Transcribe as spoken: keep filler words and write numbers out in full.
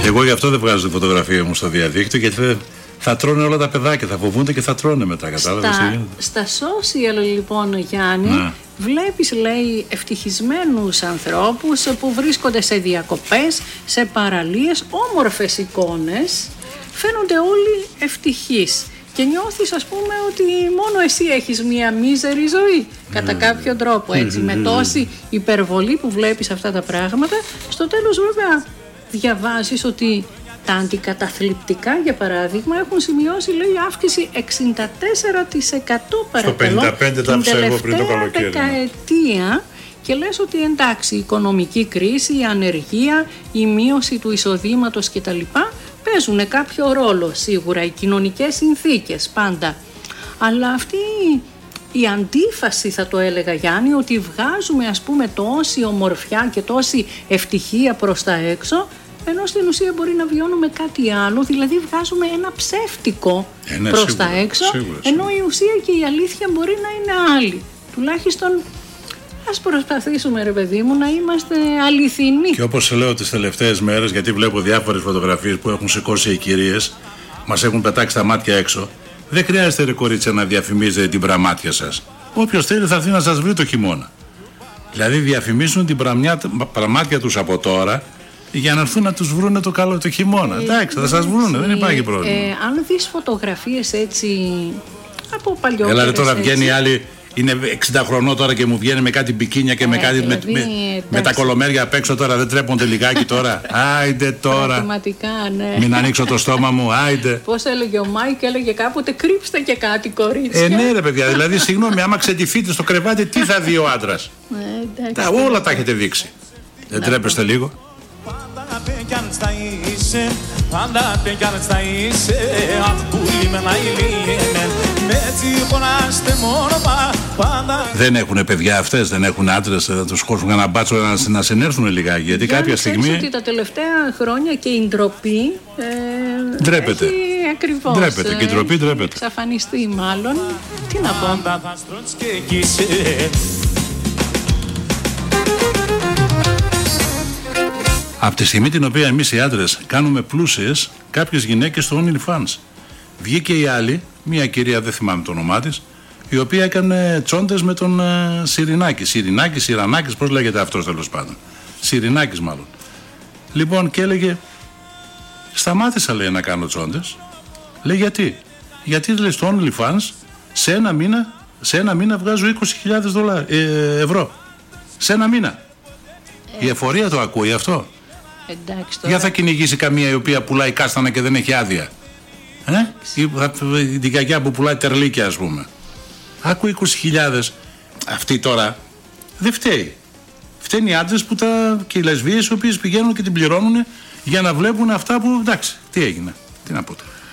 Εγώ γι' αυτό δεν βγάζω τη φωτογραφία μου στο διαδίκτυο, γιατί θα, θα τρώνε όλα τα παιδάκια, θα φοβούνται και θα τρώνε μετά. Κατάλαβες? Στα, στα social λοιπόν, Γιάννη, ναι. Βλέπεις, λέει, ευτυχισμένους ανθρώπους που βρίσκονται σε διακοπές, σε παραλίες, όμορφες εικόνες, φαίνονται όλοι ευτυχείς. Και νιώθεις, ας πούμε, ότι μόνο εσύ έχεις μία μίζερη ζωή, κατά mm. κάποιο τρόπο, έτσι, mm. με τόση υπερβολή που βλέπεις αυτά τα πράγματα. Στο τέλος, βέβαια, διαβάζεις ότι τα αντικαταθλιπτικά, για παράδειγμα, έχουν σημειώσει, λέει, αύξηση εξήντα τέσσερα τοις εκατό παρακαλώ, στο πενήντα πέντε τοις εκατό την τελευταία δεκαετία. Και λες ότι εντάξει, η οικονομική κρίση, η ανεργία, η μείωση του εισοδήματος κτλ. Παίζουν κάποιο ρόλο σίγουρα, οι κοινωνικές συνθήκες πάντα. Αλλά αυτή η αντίφαση, θα το έλεγα, Γιάννη, ότι βγάζουμε, ας πούμε, τόση ομορφιά και τόση ευτυχία προς τα έξω, ενώ στην ουσία μπορεί να βιώνουμε κάτι άλλο, δηλαδή βγάζουμε ένα ψεύτικο ε, ναι, προς σίγουρα, τα έξω, σίγουρα, σίγουρα. Ενώ η ουσία και η αλήθεια μπορεί να είναι άλλη. Τουλάχιστον ας προσπαθήσουμε, ρε παιδί μου, να είμαστε αληθινοί. Και όπως λέω τις τελευταίες μέρες, γιατί βλέπω διάφορες φωτογραφίες που έχουν σηκώσει οι κυρίες, μας έχουν πετάξει τα μάτια έξω. Δεν χρειάζεται, ρε κορίτσια, να διαφημίζετε την πραμάτια σας. Όποιος θέλει θα έρθει να σας βρει το χειμώνα. Δηλαδή διαφημίζουν την πραμιά, πραμάτια τους από τώρα, για να έρθουν να τους βρούνε το καλό το χειμώνα. Ε, Εντάξει, θα σας βρούνε, δεν υπάρχει πρόβλημα. Ε, αν δεις φωτογραφίες έτσι από παλιότερες. Έλα, ρε, τώρα βγαίνει άλλη. Είναι εξήντα χρονών τώρα και μου βγαίνει με κάτι μπικίνια και ε, με κάτι. Δηλαδή, με, με, με τα κολομέρια απ' έξω τώρα. Δεν τρέπονται λιγάκι τώρα. Άιντε τώρα. Πραγματικά, ναι. Μην ανοίξω το στόμα μου, άιντε. Πώς έλεγε ο Μάικ, έλεγε κάποτε κρύψτε και κάτι, κορίτσια. Ε, ναι, ρε παιδιά, δηλαδή, συγγνώμη, άμα ξετυφείτε στο κρεβάτι, τι θα δει ο άντρας. Ε, τα, όλα τα έχετε δείξει. Δεν τρέπεστε λίγο. Δεν έχουν παιδιά αυτές, δεν έχουν άντρες, θα τους χώσουν ένα μπάτσο να, να συνέρθουν λιγάκι. Γιατί για κάποια στιγμή. Ότι τα τελευταία χρόνια και η ντροπή. Ε, ντρέπεται. Έχει ακριβώς. Ντρέπεται. Και η ντροπή ντρέπεται. Εξαφανιστεί, μάλλον. Τι να πω. Από τη στιγμή την οποία εμείς οι άντρες κάνουμε πλούσιες κάποιες γυναίκες στο OnlyFans. Βγήκε η άλλη, μια κυρία, δεν θυμάμαι το όνομά της, η οποία έκανε τσόντες με τον uh, Σιρινάκη. Σιρινάκη, Σιρανάκης, πώς λέγεται αυτός τέλος πάντων. Σιρινάκης μάλλον. Λοιπόν, και έλεγε, σταμάτησα, λέει, να κάνω τσόντες. Λέει, γιατί. Γιατί, λέει, στο OnlyFans σε ένα μήνα, σε ένα μήνα βγάζω είκοσι χιλιάδες ε, ευρώ. Σε ένα μήνα. Ε. Η εφορία το ακούει αυτό. Εντάξει, τώρα... Για θα κυνηγήσει καμία η οποία πουλάει κάστανα και δεν έχει άδεια. Ε? Ή την κακιά που πουλάει τερλίκια, ας πούμε. Άκου είκοσι χιλιάδες. Αυτή τώρα δεν φταίει. Φταίνει οι άντρες που τα... και οι λεσβείες οι οποίες πηγαίνουν και την πληρώνουν για να βλέπουν αυτά που, εντάξει, τι έγινε. Τι να πω τώρα.